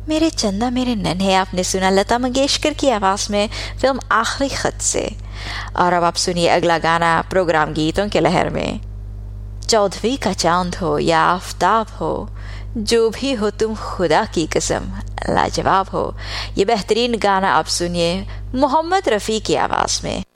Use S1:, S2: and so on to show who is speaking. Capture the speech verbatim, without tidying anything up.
S1: मेरे चंदा मेरे नन्हे आपने सुना लता मंगेशकर की आवाज में फिल्म आखिरी खत से। और अब आप सुनिए अगला गाना प्रोग्राम गीतों के लहर में। चौदहवीं का चांद हो या आफताब हो, जो भी हो तुम खुदा की कसम लाजवाब हो। ये बेहतरीन गाना आप सुनिए मोहम्मद रफ़ी की आवाज में।